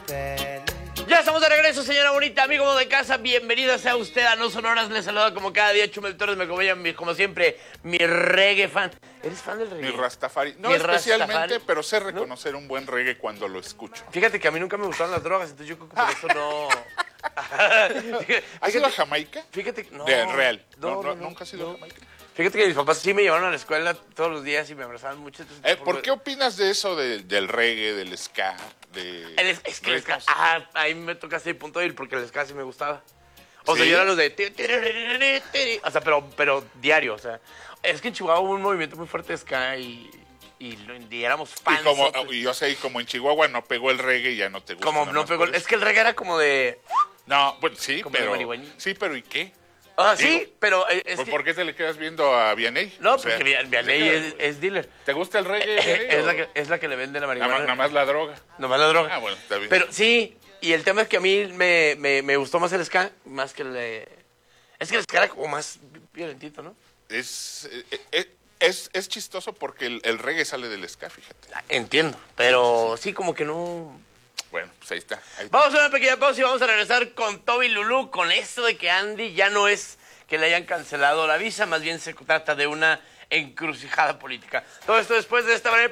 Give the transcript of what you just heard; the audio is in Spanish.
Ya estamos de regreso, señora bonita, amigo de casa. Bienvenida sea usted a No Sonoras. Le saluda como cada día Chumel Torres. Me acompaña, como siempre, mi reggae fan. ¿Eres fan del reggae? Mi Rastafari. No Mi especialmente, Rastafari. pero sé reconocer un buen reggae cuando lo escucho. Fíjate que a mí nunca me gustaron las drogas, entonces yo creo que por eso no... ¿Has ido a Jamaica? Fíjate que no. De real. No, ¿Nunca has ido a Jamaica? Fíjate que mis papás sí me llevaron a la escuela todos los días y me abrazaban mucho. Entonces, ¿Por qué opinas de eso del reggae, del ska? Es que el ska, ritmos? ahí me toca ese punto de ir porque el ska sí me gustaba. O sea, ¿Sí? yo era los de... O sea, pero diario, o sea. Es que en Chihuahua hubo un movimiento muy fuerte de ska y éramos fans. Y yo sé, y como en Chihuahua no pegó el reggae, ya no te gusta. Como nada no más pegó... por eso. Es que el reggae era como de... No, bueno, sí, como de pero... marihuaní. Sí, pero ¿y qué? Ah, Digo, sí, pero... Es que, ¿Por qué te le quedas viendo a Vianney? no, O sea, porque Vianney es dealer. ¿Te gusta el reggae? Vianney, Es la que le vende la marihuana. Nada más la droga. Nomás la droga. Ah, bueno, está bien. Pero sí, y el tema es que a mí me gustó más el ska, más que es que el ska era como más violentito, ¿no? Es chistoso porque el reggae sale del ska, fíjate. Entiendo, pero sí como que no... Bueno, pues ahí está. Vamos a una pequeña pausa y vamos a regresar con Toby Lulú, con esto de que Andy ya no es que le hayan cancelado la visa, más bien se trata de una encrucijada política. Todo esto después de esta breve